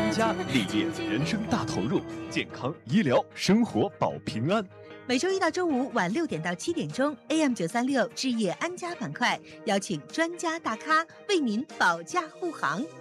安家，历练人生大投入，健康医疗生活保平安。 每周一到周五晚6点到7点钟 ，AM936置业安家板块，邀请专家大咖为您保驾护航。